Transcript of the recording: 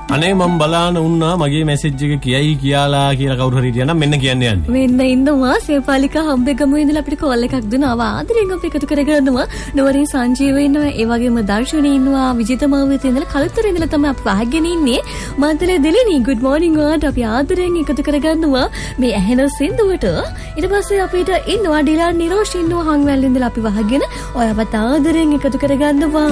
අනේ මම බලන්න උන්නා මගේ මැසේජ් එක කියයි කියලා කවුරු හරි හිටියා නම් මෙන්න කියන්න යන්නේ. මෙන්න ඉන්නවා සේපාලිකා හම්බෙගම ඉඳලා අපිට කෝල් එකක් දුන්නා. ආදරෙන් අපි එකතු කරගන්නවා. නවරින් සංජීව ඉන්නවා. ඒ වගේම දර්ශනී ඉන්නවා. විජිතමාවිත ඉඳලා කලුතර ඉඳලා තමයි අපි වහගෙන ඉන්නේ. මාතලේ දෙලෙනි good morning වාට අපි ආදරෙන් එකතු කරගන්නවා මේ ඇහෙන සින්දුවට. ඊට පස්සේ අපිට ඉන්නවා ඩිලාන් නිරෝෂ් ඉන්නවා හංවැල් ඉඳලා අපි වහගෙන ඔයවත් ආදරෙන් එකතු කරගන්නවා.